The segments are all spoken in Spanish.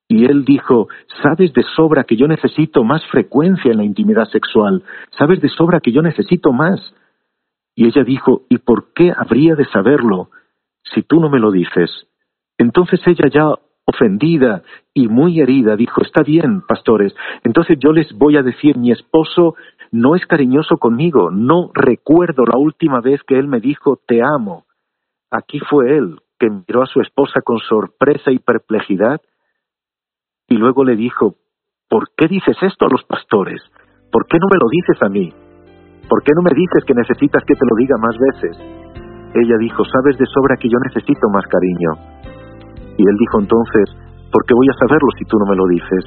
Y él dijo, sabes de sobra que yo necesito más frecuencia en la intimidad sexual, sabes de sobra que yo necesito más. Y ella dijo, ¿y por qué habría de saberlo si tú no me lo dices? Entonces ella, ya ofendida y muy herida, dijo, está bien, pastores, entonces yo les voy a decir, mi esposo no es cariñoso conmigo, no recuerdo la última vez que él me dijo, te amo. Aquí fue él que miró a su esposa con sorpresa y perplejidad y luego le dijo, ¿por qué dices esto a los pastores? ¿Por qué no me lo dices a mí? ¿Por qué no me dices que necesitas que te lo diga más veces? Ella dijo, sabes de sobra que yo necesito más cariño. Y él dijo entonces, ¿por qué voy a saberlo si tú no me lo dices?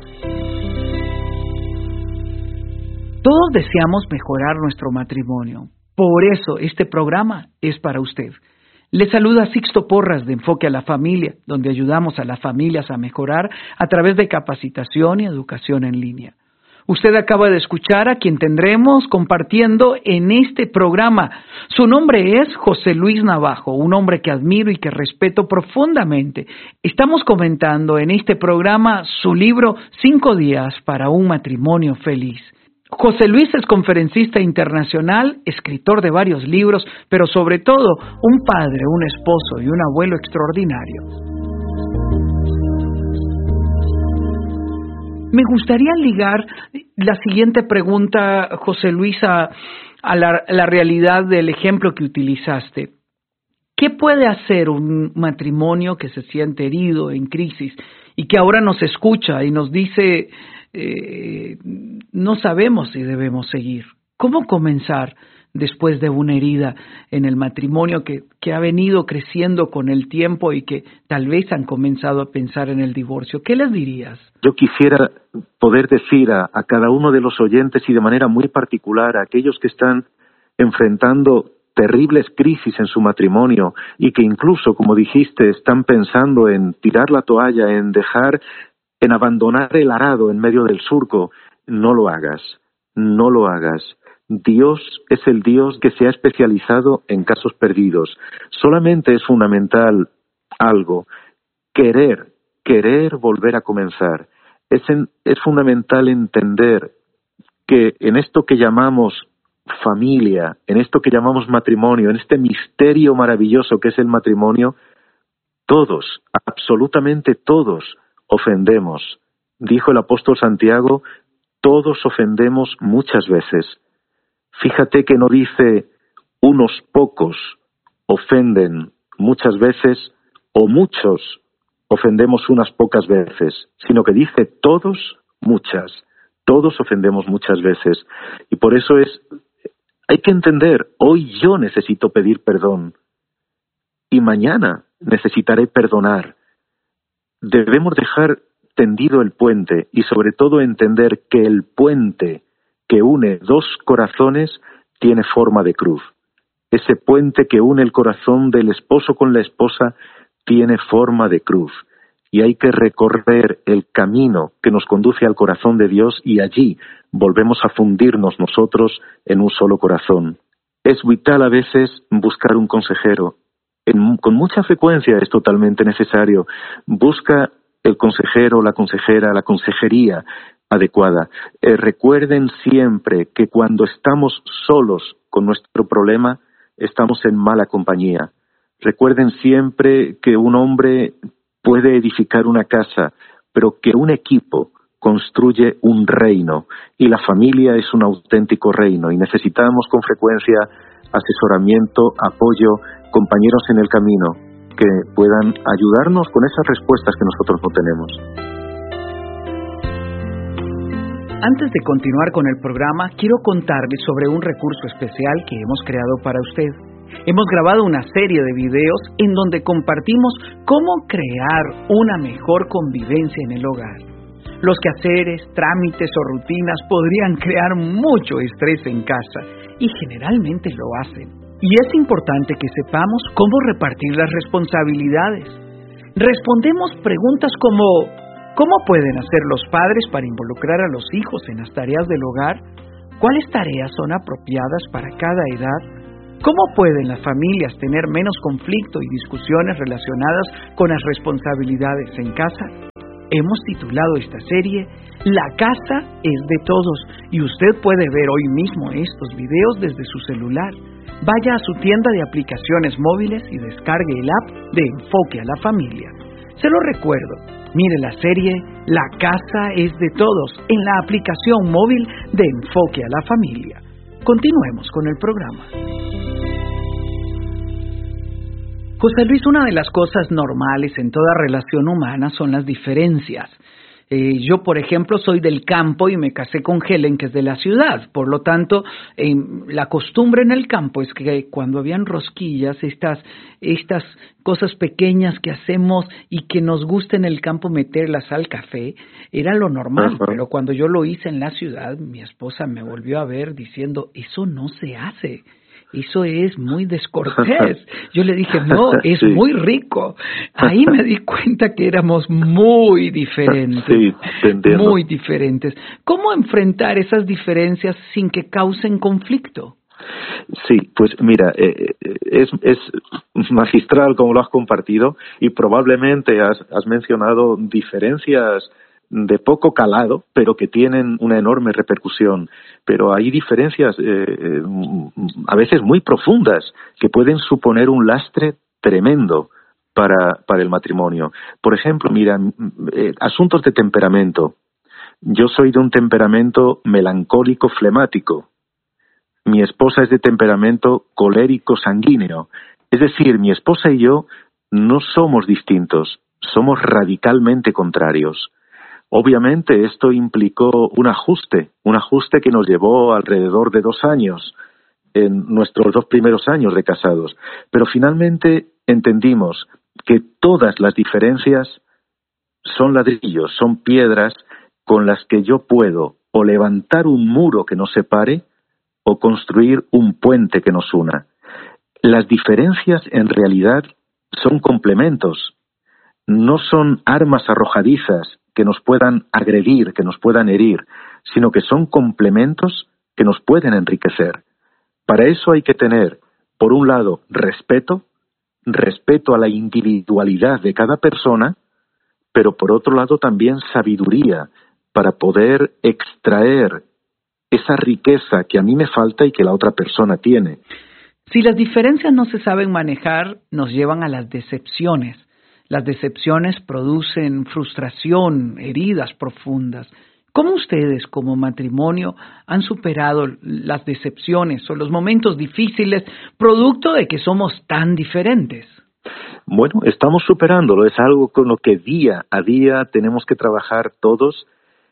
Todos deseamos mejorar nuestro matrimonio. Por eso este programa es para usted. Le saluda Sixto Porras de Enfoque a la Familia, donde ayudamos a las familias a mejorar a través de capacitación y educación en línea. Usted acaba de escuchar a quien tendremos compartiendo en este programa. Su nombre es José Luis Navajo, un hombre que admiro y que respeto profundamente. Estamos comentando en este programa su libro 5 días para un matrimonio feliz. José Luis es conferencista internacional, escritor de varios libros, pero sobre todo un padre, un esposo y un abuelo extraordinario. Me gustaría ligar la siguiente pregunta, José Luis, a la realidad del ejemplo que utilizaste. ¿Qué puede hacer un matrimonio que se siente herido, en crisis, y que ahora nos escucha y nos dice, no sabemos si debemos seguir? ¿Cómo comenzar después de una herida en el matrimonio que ha venido creciendo con el tiempo y que tal vez han comenzado a pensar en el divorcio? ¿Qué les dirías? Yo quisiera poder decir a cada uno de los oyentes y de manera muy particular a aquellos que están enfrentando terribles crisis en su matrimonio y que incluso, como dijiste, están pensando en tirar la toalla, en abandonar el arado en medio del surco, no lo hagas, no lo hagas. Dios es el Dios que se ha especializado en casos perdidos. Solamente es fundamental algo, querer volver a comenzar. Es fundamental entender que en esto que llamamos familia, en esto que llamamos matrimonio, en este misterio maravilloso que es el matrimonio, todos, absolutamente todos, ofendemos. Dijo el apóstol Santiago, todos ofendemos muchas veces. Fíjate que no dice unos pocos ofenden muchas veces o muchos ofendemos unas pocas veces, sino que dice todos, muchas. Todos ofendemos muchas veces. Y por eso hay que entender, hoy yo necesito pedir perdón y mañana necesitaré perdonar. Debemos dejar tendido el puente y sobre todo entender que el puente que une dos corazones tiene forma de cruz. Ese puente que une el corazón del esposo con la esposa tiene forma de cruz. Y hay que recorrer el camino que nos conduce al corazón de Dios y allí volvemos a fundirnos nosotros en un solo corazón. Es vital a veces buscar un consejero. Con mucha frecuencia es totalmente necesario. Busca el consejero, la consejera, la consejería adecuada. Recuerden siempre que cuando estamos solos con nuestro problema, estamos en mala compañía. Recuerden siempre que un hombre puede edificar una casa, pero que un equipo construye un reino, y la familia es un auténtico reino, y necesitamos con frecuencia asesoramiento, apoyo, compañeros en el camino, que puedan ayudarnos con esas respuestas que nosotros no tenemos. Antes de continuar con el programa, quiero contarles sobre un recurso especial que hemos creado para usted. Hemos grabado una serie de videos en donde compartimos cómo crear una mejor convivencia en el hogar. Los quehaceres, trámites o rutinas podrían crear mucho estrés en casa y generalmente lo hacen. Y es importante que sepamos cómo repartir las responsabilidades. Respondemos preguntas como ¿cómo pueden hacer los padres para involucrar a los hijos en las tareas del hogar? ¿Cuáles tareas son apropiadas para cada edad? ¿Cómo pueden las familias tener menos conflicto y discusiones relacionadas con las responsabilidades en casa? Hemos titulado esta serie La casa es de todos y usted puede ver hoy mismo estos videos desde su celular. Vaya a su tienda de aplicaciones móviles y descargue el app de Enfoque a la Familia. Se lo recuerdo, mire la serie La casa es de todos en la aplicación móvil de Enfoque a la Familia. Continuemos con el programa. José Luis, una de las cosas normales en toda relación humana son las diferencias. Yo, por ejemplo, soy del campo y me casé con Helen, que es de la ciudad. Por lo tanto, la costumbre en el campo es que cuando habían rosquillas, estas cosas pequeñas que hacemos y que nos gusta en el campo meterlas al café, era lo normal. Uh-huh. Pero cuando yo lo hice en la ciudad, mi esposa me volvió a ver diciendo, eso no se hace. Eso es muy descortés. Yo le dije, no, es sí. Muy rico. Ahí me di cuenta que éramos muy diferentes. Sí, te entiendo. Muy diferentes. ¿Cómo enfrentar esas diferencias sin que causen conflicto? Sí, pues mira, es magistral como lo has compartido y probablemente has mencionado diferencias de poco calado, pero que tienen una enorme repercusión. Pero hay diferencias a veces muy profundas que pueden suponer un lastre tremendo para el matrimonio. Por ejemplo, mira, asuntos de temperamento. Yo soy de un temperamento melancólico flemático. Mi esposa es de temperamento colérico sanguíneo. Es decir, mi esposa y yo no somos distintos, somos radicalmente contrarios. Obviamente esto implicó un ajuste que nos llevó alrededor de 2 años, en nuestros 2 primeros años de casados. Pero finalmente entendimos que todas las diferencias son ladrillos, son piedras con las que yo puedo o levantar un muro que nos separe o construir un puente que nos una. Las diferencias en realidad son complementos, no son armas arrojadizas que nos puedan agredir, que nos puedan herir, sino que son complementos que nos pueden enriquecer. Para eso hay que tener, por un lado, respeto a la individualidad de cada persona, pero por otro lado también sabiduría para poder extraer esa riqueza que a mí me falta y que la otra persona tiene. Si las diferencias no se saben manejar, nos llevan a las decepciones. Las decepciones producen frustración, heridas profundas. ¿Cómo ustedes, como matrimonio, han superado las decepciones o los momentos difíciles producto de que somos tan diferentes? Bueno, estamos superándolo. Es algo con lo que día a día tenemos que trabajar todos.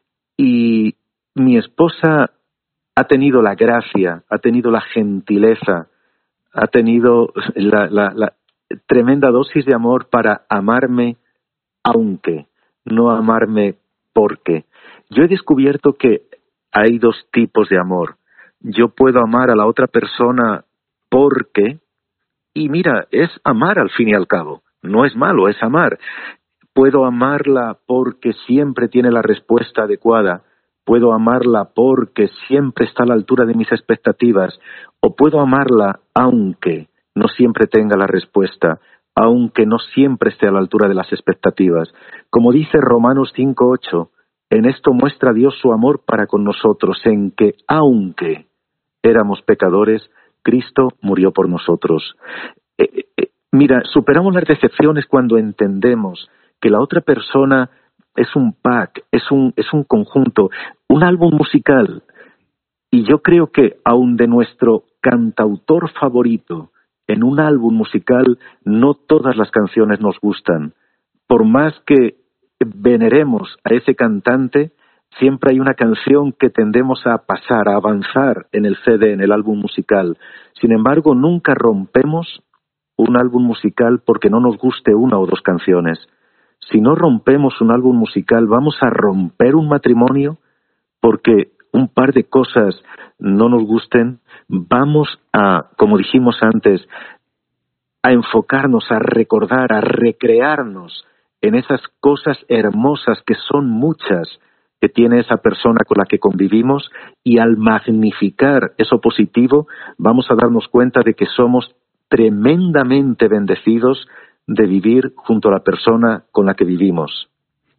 Y mi esposa ha tenido la gracia, ha tenido la gentileza, ha tenido la tremenda dosis de amor para amarme aunque, no amarme porque. Yo he descubierto que hay 2 tipos de amor. Yo puedo amar a la otra persona porque, y mira, es amar al fin y al cabo, no es malo, es amar. Puedo amarla porque siempre tiene la respuesta adecuada, puedo amarla porque siempre está a la altura de mis expectativas, o puedo amarla aunque no siempre tenga la respuesta, aunque no siempre esté a la altura de las expectativas. Como dice Romanos 5:8, en esto muestra Dios su amor para con nosotros, en que, aunque éramos pecadores, Cristo murió por nosotros. Mira, superamos las decepciones cuando entendemos que la otra persona es un pack, es un conjunto, un álbum musical. Y yo creo que aun de nuestro cantautor favorito, en un álbum musical no todas las canciones nos gustan. Por más que veneremos a ese cantante, siempre hay una canción que tendemos a pasar, a avanzar en el CD, en el álbum musical. Sin embargo, nunca rompemos un álbum musical porque no nos guste 1 o 2 canciones. Si no rompemos un álbum musical, vamos a romper un matrimonio porque un par de cosas no nos gusten. Vamos a, como dijimos antes, a enfocarnos, a recordar, a recrearnos en esas cosas hermosas que son muchas que tiene esa persona con la que convivimos, y al magnificar eso positivo vamos a darnos cuenta de que somos tremendamente bendecidos de vivir junto a la persona con la que vivimos.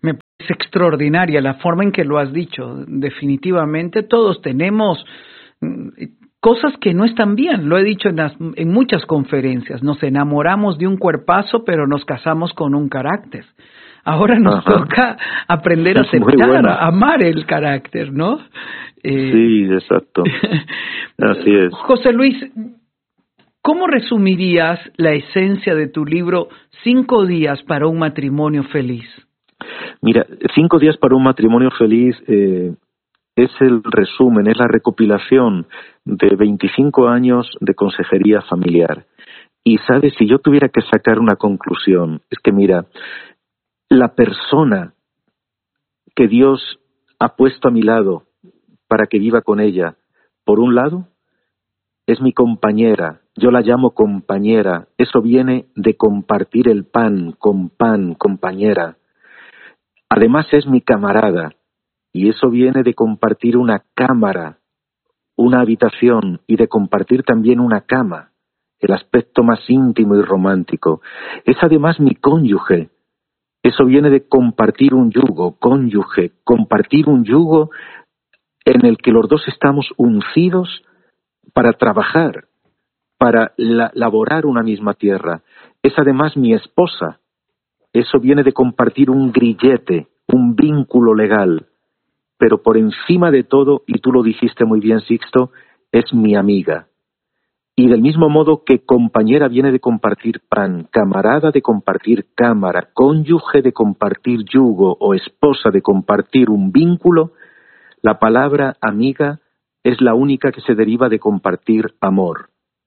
Me parece extraordinaria la forma en que lo has dicho. Definitivamente todos tenemos cosas que no están bien. Lo he dicho en muchas conferencias. Nos enamoramos de un cuerpazo, pero nos casamos con un carácter. Ahora nos toca aprender a aceptar, a amar el carácter, ¿no? Sí, exacto. Así es. José Luis, ¿cómo resumirías la esencia de tu libro 5 días para un matrimonio feliz? Mira, 5 días para un matrimonio feliz es el resumen, es la recopilación de 25 años de consejería familiar. Y sabes, si yo tuviera que sacar una conclusión, es que mira, la persona que Dios ha puesto a mi lado para que viva con ella, por un lado, es mi compañera. Yo la llamo compañera. Eso viene de compartir el pan, compañera. Además es mi camarada. Y eso viene de compartir una cámara, una habitación, y de compartir también una cama, el aspecto más íntimo y romántico. Es además mi cónyuge. Eso viene de compartir un yugo, cónyuge, compartir un yugo en el que los dos estamos uncidos para trabajar, para laborar una misma tierra. Es además mi esposa. Eso viene de compartir un grillete, un vínculo legal. Pero por encima de todo, y tú lo dijiste muy bien, Sixto, es mi amiga. Y del mismo modo que compañera viene de compartir pan, camarada de compartir cámara, cónyuge de compartir yugo o esposa de compartir un vínculo, la palabra amiga es la única que se deriva de compartir amor.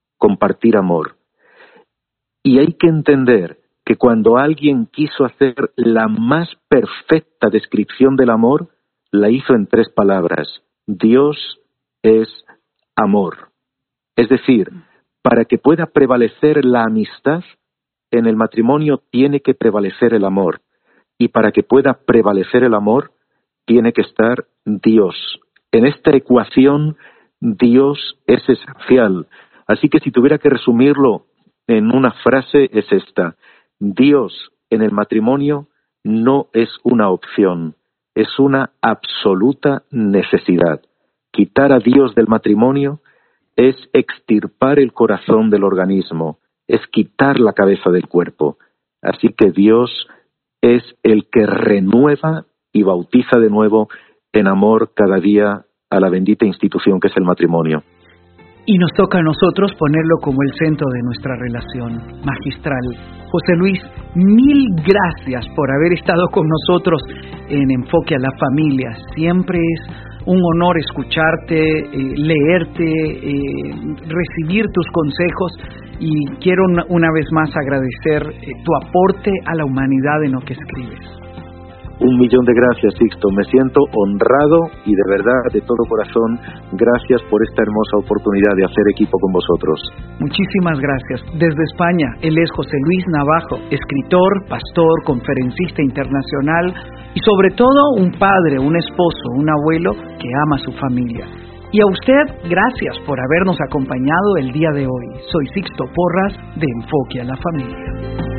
Y hay que entender que cuando alguien quiso hacer la más perfecta descripción del amor, la hizo en 3 palabras. Dios es amor. Es decir, para que pueda prevalecer la amistad, en el matrimonio tiene que prevalecer el amor. Y para que pueda prevalecer el amor, tiene que estar Dios. En esta ecuación, Dios es esencial. Así que si tuviera que resumirlo en una frase, es esta. Dios en el matrimonio no es una opción, es una absoluta necesidad. Quitar a Dios del matrimonio es extirpar el corazón del organismo, es quitar la cabeza del cuerpo. Así que Dios es el que renueva y bautiza de nuevo en amor cada día a la bendita institución que es el matrimonio. Y nos toca a nosotros ponerlo como el centro de nuestra relación magistral. José Luis, 1000 gracias por haber estado con nosotros en Enfoque a la Familia. Siempre es un honor escucharte, leerte, recibir tus consejos, y quiero una vez más agradecer tu aporte a la humanidad en lo que escribes. 1.000.000 de gracias, Sixto. Me siento honrado y de verdad, de todo corazón, gracias por esta hermosa oportunidad de hacer equipo con vosotros. Muchísimas gracias. Desde España, él es José Luis Navajo, escritor, pastor, conferencista internacional y sobre todo un padre, un esposo, un abuelo que ama a su familia. Y a usted, gracias por habernos acompañado el día de hoy. Soy Sixto Porras de Enfoque a la Familia.